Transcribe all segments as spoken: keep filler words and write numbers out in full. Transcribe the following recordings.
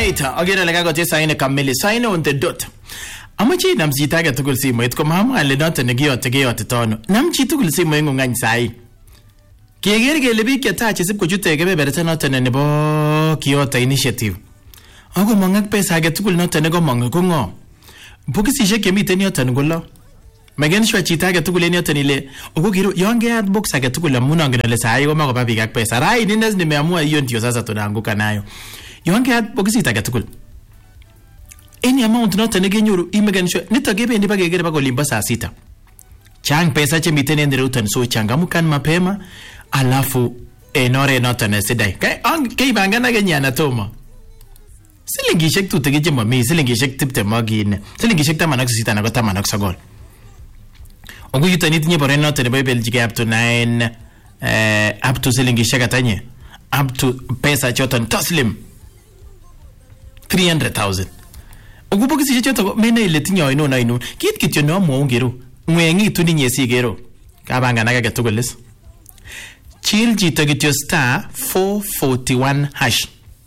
Alright, agere le kagote saine kamili saine on the dot. Amachi nam chito age tugul simoit ko mamwa ale noto ne kiyote kiyote tono. Nam chi tugul simoit ngungany sai. Keger kele biik chetache sip kochute kebeberta noto ne nebo kiyote initiative. Ako mangak pesa age tugul noto ne komong ko ngo. Bokisishek chemiten yoton ngolo. Magen shwa chito age tugul en yoton ile uko kiro yonge ad box age tugul amuna ngene sai ko makopa biik ak pesa. Rai ni nes nimeamua hiyo ndio sasa tunaanguka nayo. Yonge ad bokisita age tugul. Any amount noto ne genyoru imegen shwa nito gebendi pa gegere pa kolimba saa sita. Chang pesa chemiten en rutan so changamukan mapema alafu enore noto ne sidai. Kai ang kai bangana genyana toma. Silingishek tutige mami silingishek tipte magine. Silingishek tamanok sita na ko tamanok sagol. Ogu yutani tinye bore noto ne Beljike up to nine eh up to silingishek atanye. Up to pesa choton taslim three hundred thousand. Ogu bokisi choto mena ile tinyo ino na ino. Kit kityo no mo ngero. Ngwengi tu ni nyesi gero. Kabanga naga getugolis. Chill jito kityo star four forty-one hash.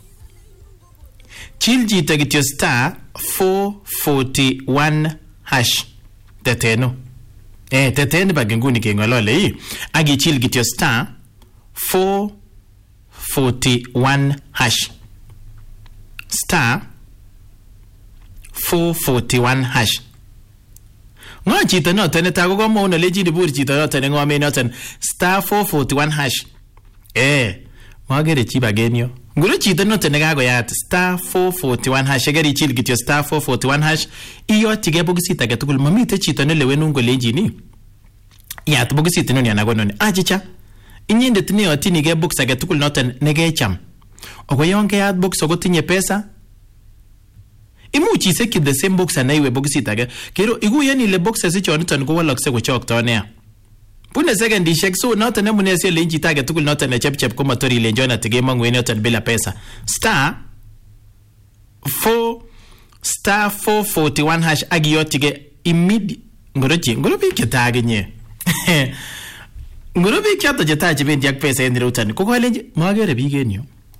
Chill jito kityo star four forty-one hash. Teteno. Eh, teteno bagenguni kengolole hii. Agi chill kityo star four forty-one hash. Star four forty-one hash. Ngo chito noto ne tago ko mo no leji di bur chito noto ne ngome noto star four forty-one hash. Eh, magere chiba genyo. Nguru chito noto ne gago yat star four forty-one hash gari chil gityo star four forty-one hash iyo tige bogisita gatukul mamite chito ne lewenu ngo leji ni. Yat bogisita no ni anago no. Achicha. Inyinde tini otini ge box gatukul noto ne ge cham. Ogoyonke yat box ogotinye pesa. Imuchi se ki the same box na iwe boxita ge kero igu yani le box se chon ton ko walakse ko chok to ne pune second shek so not na mune se lenji tage tukul not na chep chep ko motori le jona tige mangu ene ton bila pesa star four star four forty-one hash agiyo tige immediate ngorochi ngorobi ketage nye ngorobi kyato jetaje ben jak pesa ende rutan ko ko lenji magere bigenyo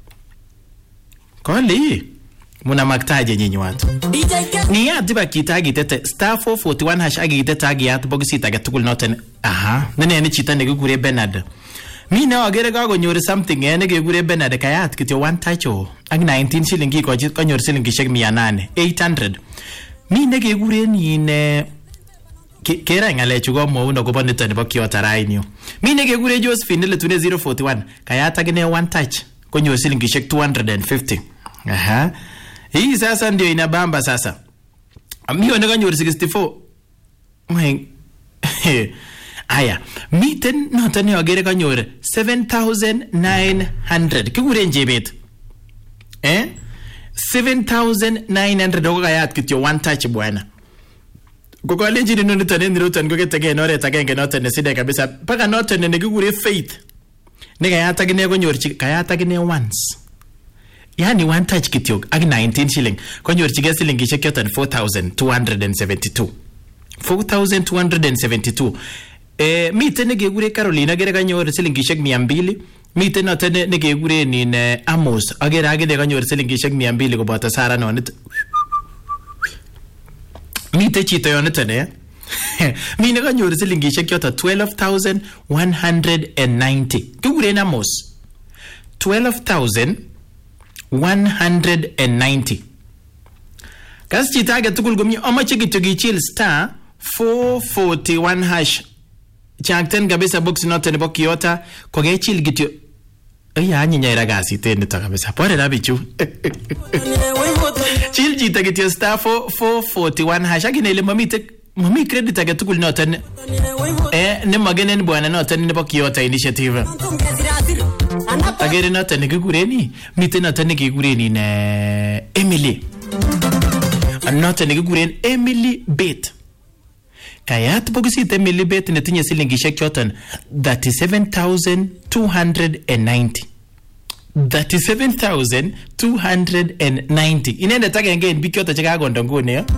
ko le muna maktaje nyinyi watu ni ya diba kitagi tete star four forty-one hash agi tete agi at bogisita gatukul noten aha nene ni chita ne gure Bernard mi na agere ga go nyore something ene ge gure Bernard kayat kityo one touch o agi nineteen shilling ko jit ko nyor shilling shek mia nane eight hundred mi ne ge gure ni ne kera ngale chugo mo uno go bonita ne bakyo tarainyo mi ne ge gure Josephine le tune zero forty-one kayat agi ne one touch ko nyor shilling shek two hundred fifty aha hii sasa ndio inabamba sasa. Mio nega nyori sixty-four. Mwen. Aya. Miten nota ni ogere ka nyori seven thousand nine hundred. Kigure njebet. Eh? seven thousand nine hundred ogo kayat kityo one touch bwana. Koko lenji ni nuni tani nirutan koke tege nore tagenge nota neside kabisa. Paka nota nene kigure faith. Nega yata gine ko nyori kayata gine once. Yani one touch kityok ag nineteen shilling konyor chige shilling gishek yotan four thousand two hundred seventy-two four thousand two hundred seventy-two eh mite ne gegure Carolina gere kanyor shilling gishek mia mbili mite note ne gegure ni ne Amos agere agede kanyor shilling gishek mia mbili kobata Sara no nit mite chito yonete ne mine kanyor shilling gishek yotan twelve thousand one hundred ninety gegure na Amos twelve thousand one hundred ninety. Kas chita ga tukul gumi amache gitu gichil star four forty-one hash. Chakten kabisa box note ne bokiota ko gichil gitu. Aya nyinya iragasi tende to kabisa. Pore na bichu. Chil chita gitu star four forty-one hash agine ile mamite mami credit ga tukul note ne eh ne magenen bwana note ne bokiota initiative. Agere note ne gureni mite note ne gureni ne Emily note ne gureni Emily Bet kayat bogisite Emily Bet ne tinye silingi shek choton thirty-seven thousand two hundred ninety thirty-seven thousand two hundred ninety inende tage ngeen bikyota chaka gondo ngone yo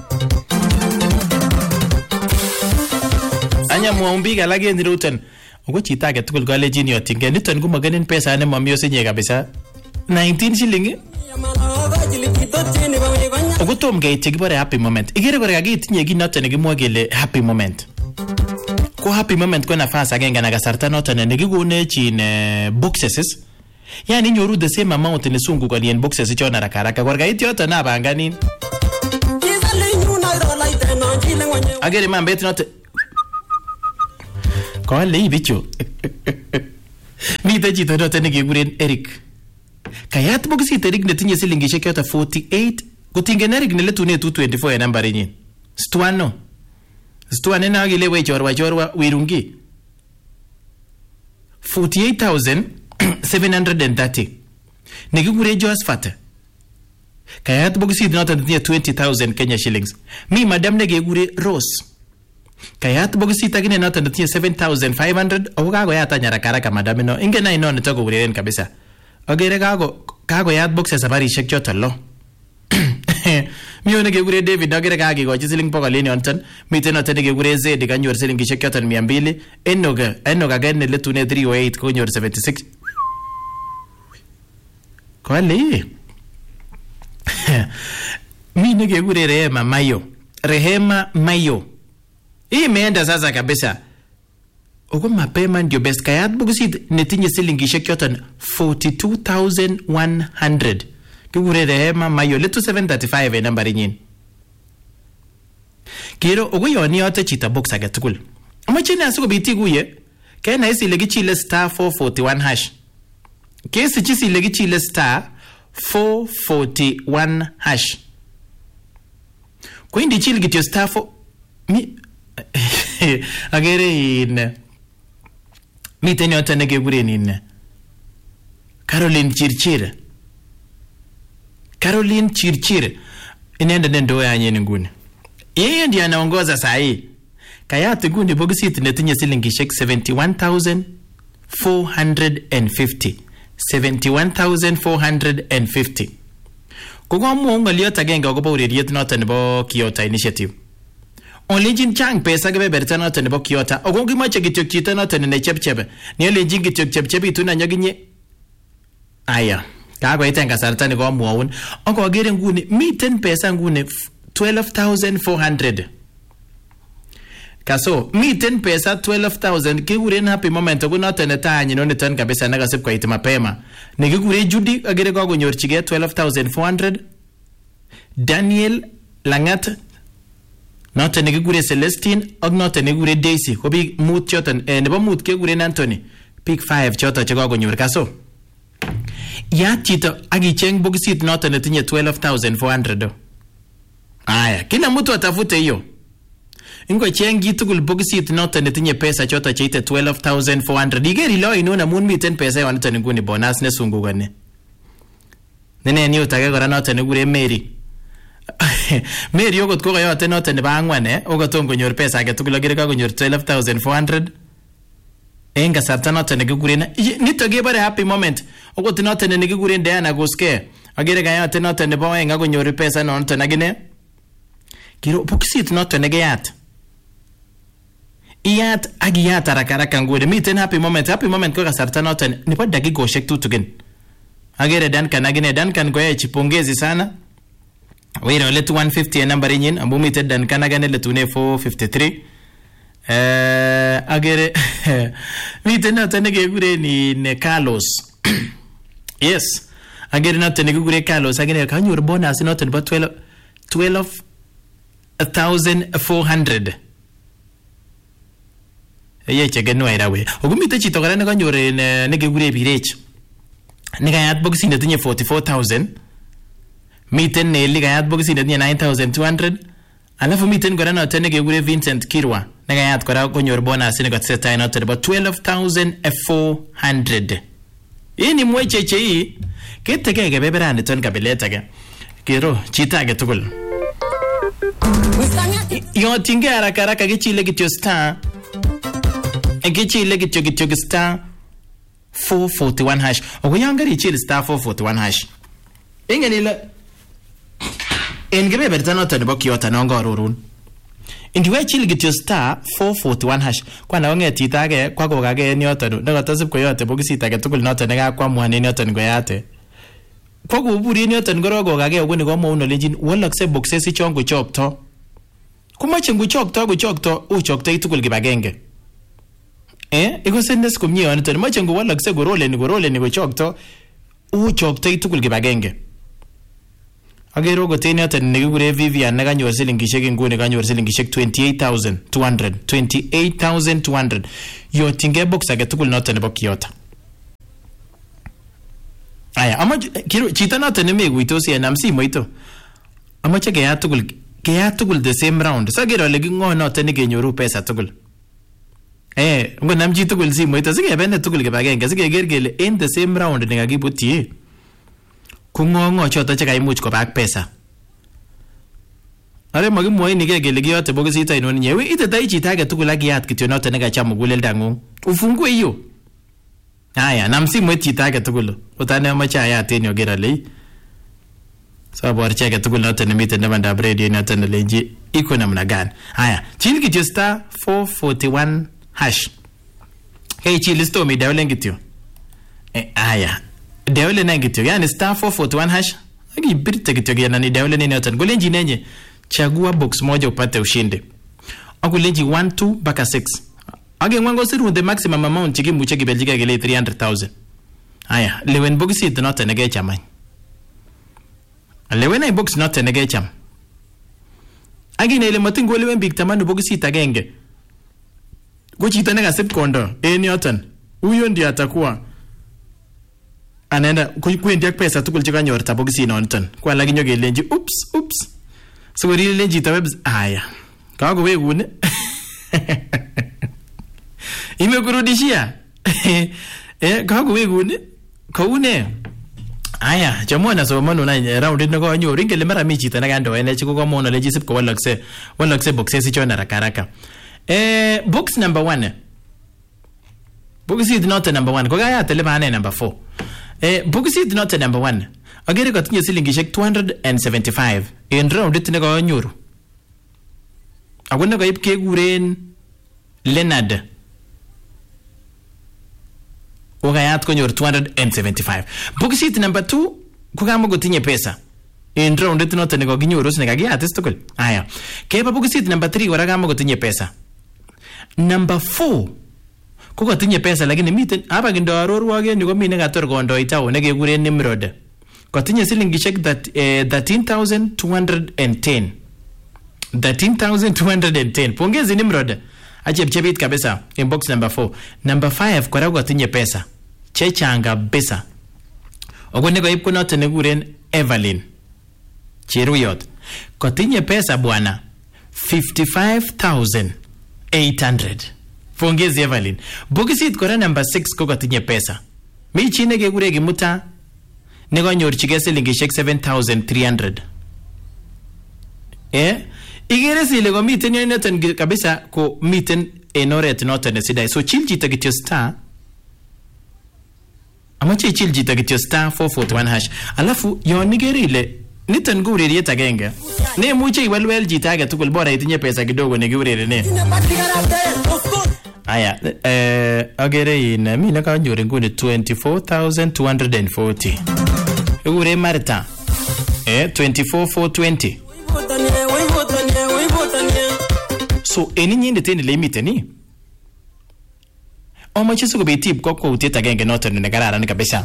anya muombiga lage ndirutan ugo chita ke tukul gale jini yotinge niton ko maganin pesa ne mami osinye kabisa nineteen shilling Okotom keityi kibore happy moment. Ikere kora kakitinye kit noton nekimwoe kele happy moment. Ko happy moment ko nafas agenge na kasarta noton nekikonechin boxes. Yani nyoru the same amount nesungukoni en boxes chon haraka haraka. Kor kait yoton napanganin. Agere mambet noton. Kole ibicho. Mite chito noton nekekuren Eric. Kayat boxit Eric netinye silingishek yoto forty-eight. Kutingen Eric neletune two twenty-four en nambari nyin. Stwano. Stwane na gile we chorwa chorwa wirungi. forty-eight thousand seven hundred thirty. Nekikure Josephat. Kayat boxit noton netinye twenty thousand Kenya shillings. Mi madam nekekure Rose. Kayat boxit akine noton netinye seven thousand five hundred. Ako kakoyat nyaraka haraka madam ino. Ingen na ino nitoko ureren kabisa. Agere kako kakoyat boxes safarishek choton lo. Miyo nekekure David agere kakikochi siling bokol en yonton. Miten noton nekekure Zedi kanyor silingishek choton mia mbili. Enoga enoga again neletune three oh eight konyor seventy-six. Kwali. Mi nekekure Rehema Mayo. Rehema Mayo. Hii imeenda sasa kabisa. Oko mapema ndio best. Kayat boxit netinye silingishek choton forty-two thousand one hundred. Kikure Rehema Mayo letu seven thirty-five en nambari nyin. Kiro oko yoni yote chita box age tugul. Amachine asikobit ikuye kena isi lekichile star four forty-one hash. Kesi chisi lekichile star four forty-one hash. Kwa hindi chile kityo star four mi agere in mi teni yote nekekure in Caroline Chirchir. Caroline Chirchir inaenda nendo ya nyeni nguni. Yeye ndiye anaongoza saa hii. Kayati nguni boxit netinye silingishek seventy-one thousand four hundred fifty. seventy-one thousand four hundred fifty. Kuko mo ngaliot agenge akobo ureriet noton nebo Kyoto Initiative. Olenjin chang pesa kebeberta noton nebo Kyoto. Ako kimache kityo chito noton ne chepchebe. Ni olenjin kityo chepchebitu na nyoginye. Aya. Kako ita kasarta ni kwa muawun. Ako agere nguni miten pesa nguni twelve thousand four hundred. Kaso miten pesa twelve thousand kikure happy moment ako noton neta nyino niton kabisa nakasip kwa iti mapema. Nikikure Judy agere kwa kunyorchige twelve thousand four hundred. Daniel Langat noton nikikure Celestine ak noton nikikure Daisy ko big mood choton eh, nebo mood kikure Anthony big five choton chekwa kunyor. Kaso ya chito akicheng boxit noton netinye twelve thousand four hundred. Aya, kila mtu atafute hiyo. Ingo chengi tugul boxit noton netinye pesa choton cheite twelve thousand four hundred. Igeri lo inona mun miten pesa yoniton nguni bonus nesungukane. Nene ni utage kora noton nekure Mary. Mary okot ko kayote noton nebo angwan eh okotom konyor pesa age tugul agere kakonyor twelve thousand four hundred. En kasarta noton nekikure nito kebare happy moment. Okot noton nekikure Diana Goske agere kayote noton nebo oeng akonyor pesa noton agine. Kiro boxit noton nekeyat. Iyat agiyat haraka haraka nguni miten happy moment. Happy moment ko kasarta noton nebo dakikoshek tutukin. Agere Duncan agine Duncan ko yachi pongezi sana. Wira letu one fifty en nambari nyin ambu miten Duncan agane letune four fifty-three. Eh agere miten noton nekekure ni ne Carlos. Yes. Agere noton nekekure Carlos agine kanyor bonus noton nebo twelve thousand four hundred. Ye chegeno irawe. Ogumite chito kora nekanyor nekekure Birech. Nikayat boxing netinye forty-four thousand. Miten Nelly kayat boxing netinye nine thousand two hundred. Alafu miten kora noton nekekure Vincent Kirwa. Nikayat kora konyor bonus nekateseta noton nebo twelve thousand four hundred. Ini mwecheche hii keteke kebeberani ton kabilet age. Kiro chita age tugul. Yo tinge haraka haraka kichile kityo star. Kichile kityo kityo star four forty-one hash. Okuyangari chile star four forty-one hash. Ingenile engebe bertano tani boki yota nongo rurun. Indiwe chile kityo star four forty-one hash. Kwa na onge titage kwa kokage nyota no. Nakatazip ko yote boki sita ke tukul nota nega kwa muhane nyota ngo yate. ko koburi en yoton koroko kage ogoni komwaun olenjin walakse boxes ichon kochokto komache ngochokto kochokto ochoktoi tugul kibagenge eh ikosendes komie yoniton mache ngowalakse koroleni koroleni kochokto ochoktoi tugul kibagenge agero goten yoton nekikure Vivian ne kanyor silingishek inguni kanyor silingishek twenty-eight thousand two hundred twenty-eight thousand two hundred yotinge box age tugul noton nebo Kiyota. Aya ama chito noton nemekuitosi enam simoito amache keyat tugul keyat tugul the same round sagero ole kingo noton nekenyoru pesa tugul eh ngonam chi tugul simoito sikebene tugul kibagenge sikeker kele in the same round nekakibutyi kungongo choto chekaimuch kobak pesa are makimwoini ke kele kiyote bokisit ainon nyewe itetai chito age tugul akiyat kityo noton nekacham muguleldangung ufungue hiyo. Haya nam simoit chito age tugul utane amache ayat en yoger ale sabor cheke tugul noton nemiten nebo ndab radio noton nelenji iko namna gani. Haya chil kityo star four forty-one hash hey chil listo mi dawlen kityo eh haya dawlen na kityo yani star four forty-one hash akibirte kityo yana ni dawlen ni noton golenji nenye chagua box moja upate ushinde akulenji one two mpaka six age ngwango siru the maximum amount chikimuche kibeljika kele three hundred thousand. Haya lewen box it noton nege chamany lewen ay box noton nege cham agine ile matingo lewen big tamanu box it agenge go chito nekasip kondo en yoton huyo ndiye atakuwa anaenda kwendi ak pesa tugul chekanyor ta box inoton kwa lakinyo kelenji oops oops so wori lenji ta webs haya kago wegune imekurudishia eh kago wegune kaune aya jamona so mano na round ni ko nyoru ngele mara mi chito nakando ene chiko ko mono leji sip ko walakse walakse boxes ichona rakaraka eh box number one box is not number one ko gaya tele bane number four eh box is not number one agere ko tinye silingishek two hundred seventy-five en round it ne ko nyoru agone ko ip kekuren Leonard ogayat ko nyor two hundred seventy-five. Box it number two ko kamo gotinye pesa en round it noton ne ko ginyoru ne kagiyat istukul. Aya keba box it number three wala kamo gotinye pesa. Number four ko gotinye pesa lakini miten hapa kindo arorwage ni ko mine gator kondo itao ne kekuren Nimrod gotinye silingishek that eh, thirteen thousand two hundred ten thirteen thousand two hundred ten. Pongezi Nimrod achep chepit kabisa in box number four. Number five kora gotinye pesa chechanga besa ogone ko ipko noton nekuren Evelyn Cheruyot gotinye pesa bwana fifty-five thousand eight hundred. Pongezi Evelyn. Bokisit kora number six ko gotinye pesa mi chi nekekure Kimuta nekonyorchige silingishek seven thousand three hundred. eh igere sile ko miten yonoton kabisa ko miten en oret noton nesidai so chill chito kityo star amache chill chito kityo star four forty-one hash alafu yon igere ile niton ko ureriet agenge ne muche iwelwel chito age tugul bora itinye pesa kidogo nekiurerene. Aya eh agere in mi ne kanyor nguni twenty-four thousand two hundred forty. Ure Marta eh twenty-four thousand four hundred twenty. So eni nyinde teni limite ni omache suko betip ko ko uteta genge noton ne garara ni kabisa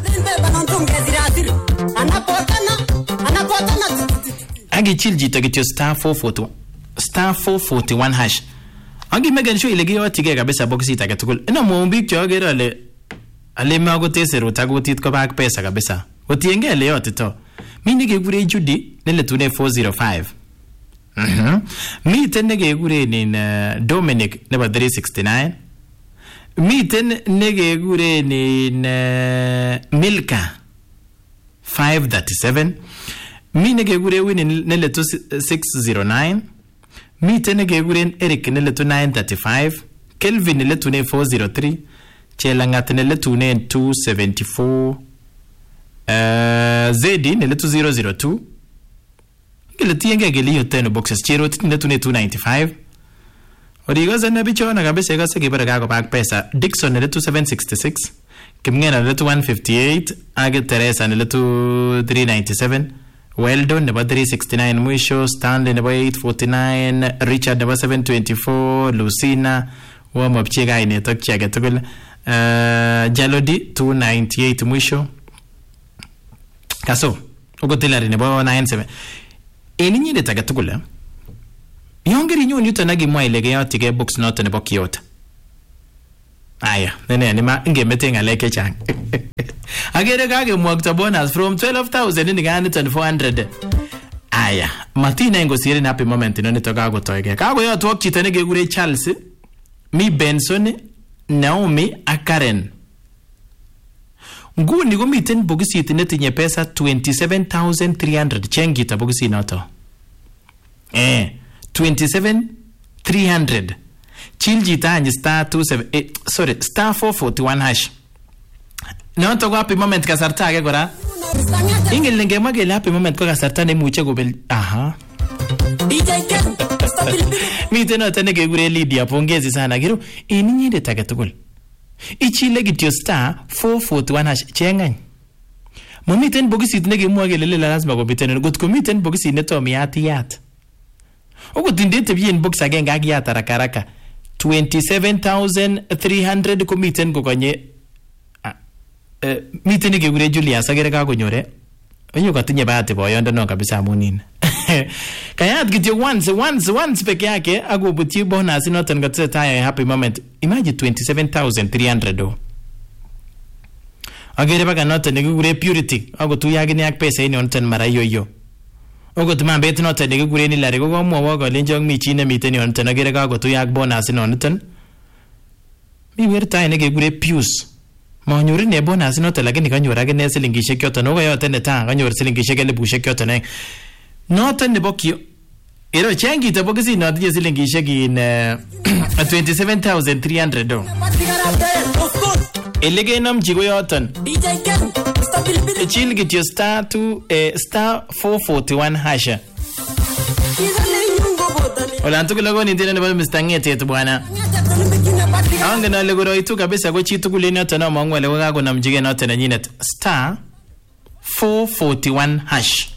agi chill jito kityo star four forty star four forty-one hash agi megen sho ile giyo tige kabisa boxit age tugul ina mombik cho agere ale ale mago tesero tagotit ko bak pesa kabisa otienge ile yotito mini gekure Judy nele tune four oh five. Mhm. Miten nekekure nin uh, Dominic nebo three sixty-nine. Miten nekekure nin uh, Milka five thirty-seven. Mi nekekure Winnie neletu six oh nine. Miten nekekure Eric neletu nine thirty-five. Kelvin neletu ne four oh three. Chelangat neletu ne two seventy-four. Uh, Zedi neletu zero zero two. Kile tienge geli yote no boxes chero tinde tune two ninety-five. Origo zana bichona kabisa kase kibara kako pak pesa. Dixon neletu seven sixty-six. Kimngena letu one fifty-eight, age Teresa letu three ninety-seven, Weldon nebo three sixty-nine mwisho, Stanley nebo eight forty-nine, Richard nebo seven twenty-four, Lucina wa mapchie kainetok chi age tugul. Uh, Jalodi two ninety-eight mwisho. Kaso uko Tilari nebo ninety-seven. Eni nyinde age tugul. Yongeri nyo nyuto nagimwa ile geyoti ge box note nebo Kyoto. Aya, nene ni ma ngemete ngaleke chang. Agere kage mwakta bonus from twelve thousand ni gani twenty-four hundred. Aya, Martina ngosire na happy moment no nitoka gotoyege. Kago yo twok chito ne gegure Charles, mi Benson, Naomi Akaren. Nguni go miten bogisit netinye pesa twenty-seven thousand three hundred chengita bogisi noto. Eh, twenty-seven thousand three hundred. Chiljita anyi star two seven eh, sorry, star four forty-one hash. Noto go happy moment kasarta age gora. Ingel nge magele happy moment ko kasarta ne muche go bel. Aha. Miten noto ne gegure Lydia, pongezi sana giro. Ini nyinde tage tugul. Ichile gityo star four forty-one hash chengany. Momiten bogisit ne gemwa gele le lazima go biten got ko miten bogisit ne to miati yat. Ogo tindete bien box agenge agiyat arakaraka. twenty-seven thousand three hundred ko miten go konye uh, uh, miten ke gure Julius agere ka konyore. Onyo katinye bahati boyondo no kabisa amunin. Kayat gityo once once once peke yake agobuti bonus noton gateta happy moment. Imagine twenty-seven thousand three hundred do. Agere baka noton ne gure Purity agotu yagini ak pesa ini onton mara yoyo. Ogo tuma bet noton ne gure ni lare go mo wago lenjong mi chine miten yon tan agere ka gotu yak bonus noton. Mi werta ne gure Pius. Ma nyori ne bonus noton lakini kanyora gene silingishek yoton ogo yoten ne ta kanyor silingishek elibushek yoton ne. Noton ne bokyo. Ero chengi te bokisi not je silingishek in uh, twenty-seven thousand three hundred do. Elege nam jigo yoton. Chil git your star two eh, star four forty-one hasha. Ola ntuku lago ni ndine nebo mistangete yetu bwana. Awange na lego roi tu kabisa go chitu kule nyoto na mwangu lego gago na mjige note na nyinet star four forty-one hash.